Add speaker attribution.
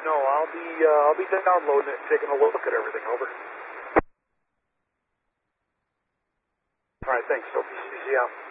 Speaker 1: no, I'll be downloading it and taking a look at everything. Over. All right, thanks. Sophie, see you out.